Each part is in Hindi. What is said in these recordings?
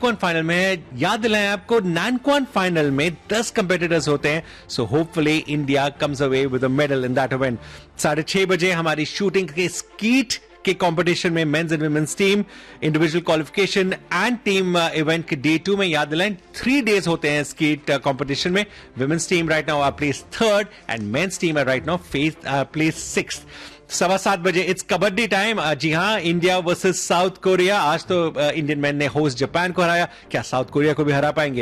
नानक्वान फाइनल में है। याद दिलाएं आपको, नानक्वान फाइनल में 10 कंपेटिटर्स होते हैं, so hopefully India comes away with a medal in that event. 6:30 बजे हमारी शूटिंग के स्कीट के कंपटीशन में mains and women's team, individual qualification and team event के डे 2 में याद दिलाएं 3 डेज होते हैं स्कीट कंपटीशन में। Women's team right now place 3rd and men's team right now place 6th। 7:15 बजे इट्स कबड्डी टाइम। जी हाँ, इंडिया वर्सेस साउथ कोरिया। आज तो इंडियन मैन ने होस्ट जापान को हराया, क्या साउथ कोरिया को भी हरा पाएंगे?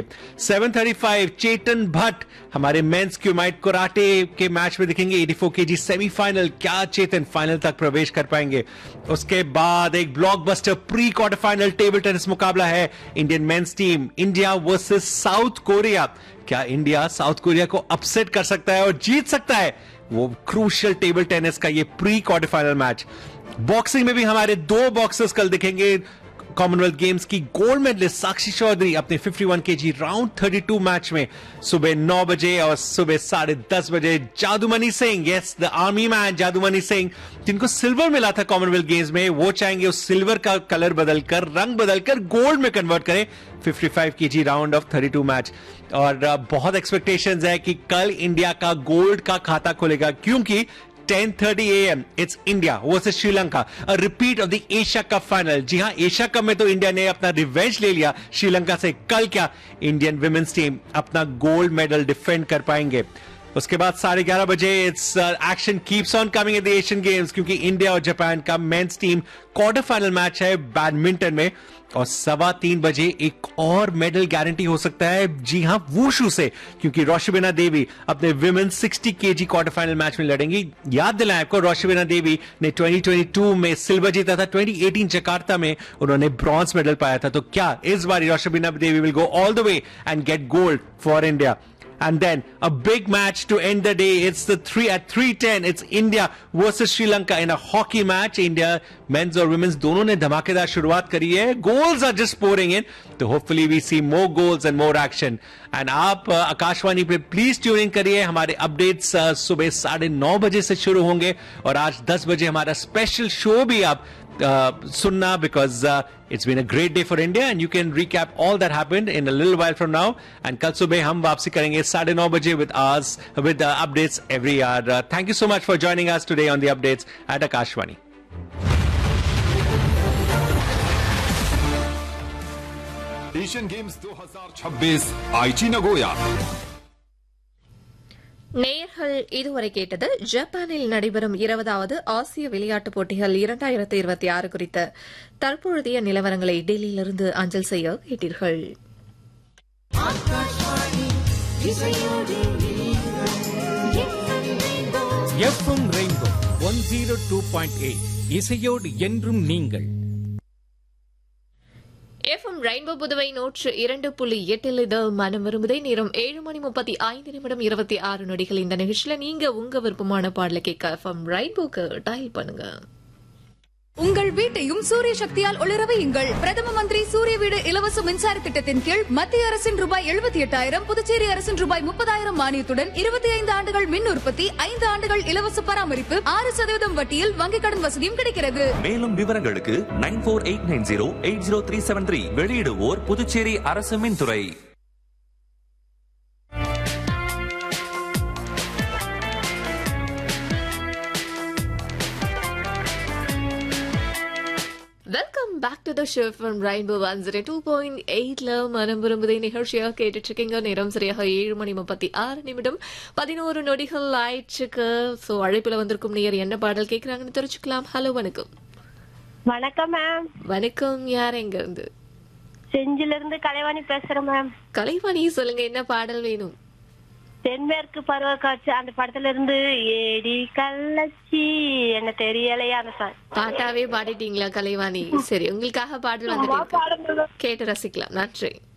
7:35 चेतन भट्ट हमारे मेंस क्यूमाइट कराटे के मैच में दिखेंगे। 84 kg सेमीफाइनल, क्या चेतन फाइनल तक प्रवेश कर पाएंगे? उसके बाद एक blockbuster pre quarter final table tennis मुकाबला है। Indian men's team India versus south Korea. क्या इंडिया साउथ कोरिया को अपसेट कर सकता है और जीत सकता है वो क्रूशियल टेबल टेनिस का ये pre quarter final match? Boxing में भी हमारे 2 बॉक्सर्स कल दिखेंगे। कॉमनवेल्थ गेम्स की गोल्ड मेडलिस्ट साक्षी चौधरी अपने 51 kg राउंड 32 मैच में सुबह 9 बजे और सुबह 10:30 बजे जादूमणि Singh, yes the army man जादूमणि Singh, जिनको सिल्वर मिला था कॉमनवेल्थ गेम्स में, वो चाहेंगे उस सिल्वर का कलर बदलकर, रंग बदलकर गोल्ड में कन्वर्ट करें 55 kg राउंड ऑफ 32 मैच। और बहुत एक्सपेक्टेशंस है कि कल इंडिया का गोल्ड का खाता खुलेगा, क्योंकि 10:30 AM it's India versus Sri Lanka, a repeat of the Asia cup final. जी हां, एशिया कप में तो इंडिया ने अपना रिवेंज ले लिया श्रीलंका से। कल क्या इंडियन विमेन्स टीम अपना गोल्ड मेडल डिफेंड कर पाएंगे? उसके बाद 11:30 बजे it's action keeps on coming at the Asian games, क्योंकि इंडिया और जापान का men's team quarter final match है बैडमिंटन में। और 3:15 बजे एक और मेडल गारंटी हो सकता है, जी हां वुशु से, क्योंकि रोशबिना देवी अपने women 60 kg quarter final match में लड़ेंगी। याद दिलाएं आपको, रोशबिना देवी ने 2022 में सिल्वर जीता था, 2018 जकार्ता में उन्होंने ब्रॉन्ज मेडल पाया था। तो क्या इस बार रोशबिना देवी will go all the way and gate gold for India? And then a big match to end the day. It's the 3:10. It's India versus Sri Lanka in a hockey match. India men's और women's दोनों ने धमाकेदार शुरुआत करी है. Goals are just pouring in. तो hopefully we see more goals and more action. And आप आकाशवाणी पे प्लीज ट्यून इन करिए। हमारे अपडेट्स सुबह 9:30 बजे से शुरू होंगे और आज 10 बजे हमारा स्पेशल शो भी आप सुनना, because it's been a great day for India and you can recap all that happened in a little while from now. And कल सुबह हम वापसी करेंगे 9:30 बजे with updates every hour. Thank you so much for joining us today on the updates at Akashvani. Asian games 2026 आईची नगोया। நேயர்கள் இதுவரை கேட்டது ஜப்பானில் நடைபெறும் 20வது ஆசிய விளையாட்டுப் போட்டிகள் 2026 குறித்த தற்பொழுதைய நிலவரங்களை டெல்லியிலிருந்து அஞ்சல் செய்ய கேட்டீர்கள். எஃப்எம் ரெயின்போ 102.8 இசையோடு என்றும் நீங்கள். எஃப்எம் ரெயின்போ புதுவை 102.8 இது மனம் விரும்புதை. நேரம் 7:35 இந்த நிகழ்ச்சியில நீங்க உங்க விருப்பமான பாடல கேட்க எஃப்எம் ரெயின்போக்கு டயல் பண்ணுங்க. உங்கள் வீட்டையும் சூரிய சக்தியால் ஒளிர வையுங்கள். பிரதம மந்திரி சூரிய வீடு இலவச மின்சார திட்டத்தின் கீழ் மத்திய அரசின் ரூபாய் 78,000, புதுச்சேரி அரசின் ரூபாய் 30,000 மானியத்துடன் 25 ஆண்டுகள் மின் உற்பத்தி, 5 ஆண்டுகள் இலவச பராமரிப்பு, 6% வட்டியில் வங்கிக் கடன் வசதியும் கிடைக்கிறது. மேலும் விவரங்களுக்கு 9489080373. வெளியிடுவோர் புதுச்சேரி அரசு மின்துறை. Welcome back to the show from rainbow 102.8ல மனம் விரும்புதை நிகழ்ச்சியாக கேட்டுட்டு இருக்கீங்க. நேரம் சரியாக 7:36 11 நொடிகள் ஆயிடுச்சுக்கு. சோ அழைப்புல வந்திருக்கும் நேயர் என்ன பாடல் கேட்கறாங்கன்னு தெரிஞ்சுக்கலாம். ஹலோ, வணக்கம். வணக்கம் மேம். வணக்கம், யார் எங்க இருந்து? செஞ்சில இருந்து கலைவாணி பேசுறேன் மேம். கலைவாணி, சொல்லுங்க என்ன பாடல் வேணும்? தென்மேற்கு பருவ காட்சி அந்த படத்துல இருந்து ஏடி கள்ளச்சி என்ன தெரியலையா அந்த சாங். பாட்டாவே பாடிட்டீங்களா கலைவாணி? சரி, உங்களுக்காக பாடல் வந்துட்டு கேட்டு ரசிக்கலாம். நன்றி.